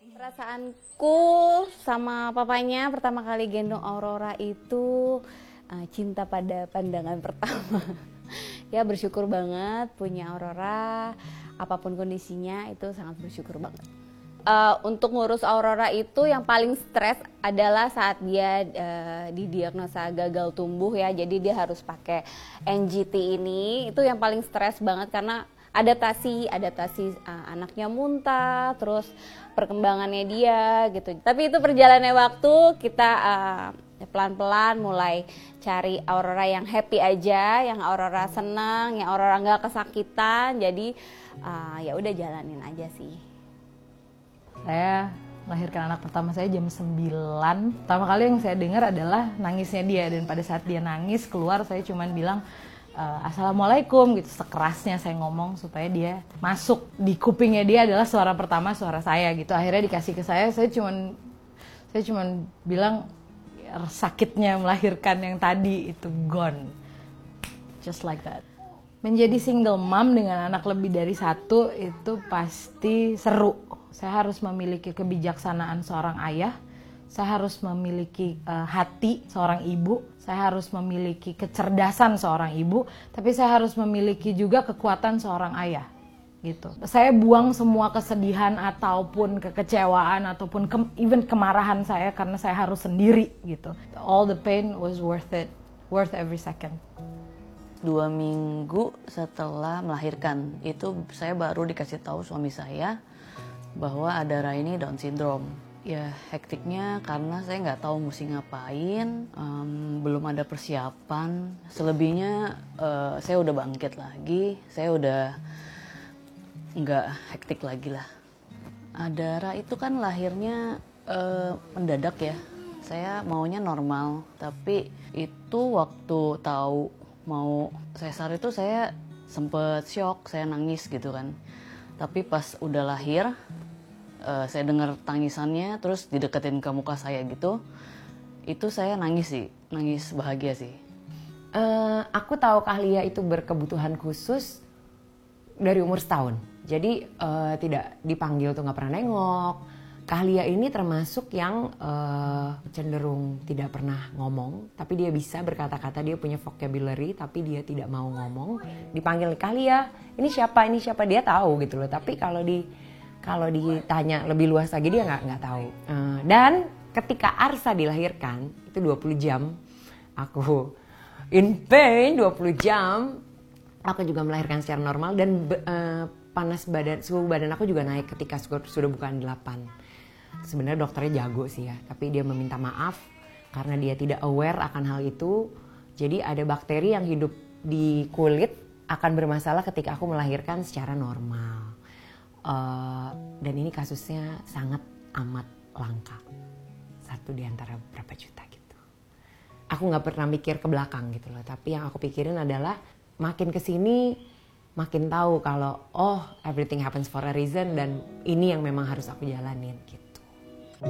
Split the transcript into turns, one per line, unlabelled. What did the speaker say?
Perasaanku sama papanya pertama kali gendong Aurora itu cinta pada pandangan pertama. Ya bersyukur banget punya Aurora, apapun kondisinya itu sangat bersyukur banget. Untuk ngurus Aurora itu yang paling stres adalah saat dia didiagnosa gagal tumbuh ya, jadi dia harus pakai NGT ini, itu yang paling stres banget karena adaptasi anaknya muntah, terus perkembangannya dia gitu. Tapi itu perjalannya waktu, kita pelan-pelan mulai cari Aurora yang happy aja, yang Aurora senang, yang Aurora nggak kesakitan. Jadi ya udah jalanin aja sih.
Saya melahirkan anak pertama saya jam 9. Pertama kali yang saya dengar adalah nangisnya dia, dan pada saat dia nangis keluar saya cuman bilang Assalamualaikum gitu, sekerasnya saya ngomong supaya dia masuk. Di kupingnya dia adalah suara pertama, suara saya gitu. Akhirnya dikasih ke saya cuman bilang sakitnya melahirkan yang tadi itu gone, just like that. Menjadi single mom dengan anak lebih dari satu itu pasti seru. Saya harus memiliki kebijaksanaan seorang ayah, saya harus memiliki hati seorang ibu, saya harus memiliki kecerdasan seorang ibu, tapi saya harus memiliki juga kekuatan seorang ayah. Gitu. Saya buang semua kesedihan ataupun kekecewaan ataupun even kemarahan saya karena saya harus sendiri gitu. All the pain was worth it, worth every second.
2 minggu setelah melahirkan itu saya baru dikasih tahu suami saya bahwa ada Raini Down syndrome. Ya hektiknya karena saya nggak tahu mesti ngapain, belum ada persiapan. Selebihnya saya udah bangkit lagi, saya udah nggak hektik lagi lah. Adara itu kan lahirnya mendadak ya. Saya maunya normal, tapi itu waktu tahu mau sesar itu saya sempet shock, saya nangis gitu kan. Tapi pas udah lahir, saya dengar tangisannya, terus dideketin ke muka saya gitu, itu saya nangis sih, nangis bahagia sih.
Aku tahu Kahlia itu berkebutuhan khusus dari umur setahun. Jadi tidak dipanggil tuh nggak pernah nengok. Kahlia ini termasuk yang cenderung tidak pernah ngomong, tapi dia bisa berkata-kata, dia punya vocabulary, tapi dia tidak mau ngomong. Dipanggil Kahlia, ini siapa, dia tahu gitu loh. Tapi kalau ditanya lebih luas lagi dia nggak tahu. Dan ketika Arsa dilahirkan, itu 20 jam, aku in pain 20 jam. Aku juga melahirkan secara normal dan suhu badan aku juga naik ketika sudah bukan 8. Sebenarnya dokternya jago sih ya, tapi dia meminta maaf karena dia tidak aware akan hal itu. Jadi ada bakteri yang hidup di kulit akan bermasalah ketika aku melahirkan secara normal. Dan ini kasusnya sangat amat langka. 1 di antara berapa juta gitu. Aku gak pernah mikir ke belakang gitu loh. Tapi yang aku pikirin adalah makin kesini makin tahu kalau everything happens for a reason dan ini yang memang harus aku jalanin gitu.